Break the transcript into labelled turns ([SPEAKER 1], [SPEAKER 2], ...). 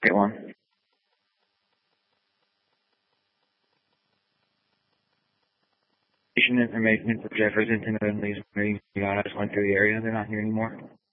[SPEAKER 1] one. Station information for Jefferson and Lee's. I just went through the area. They're not here anymore.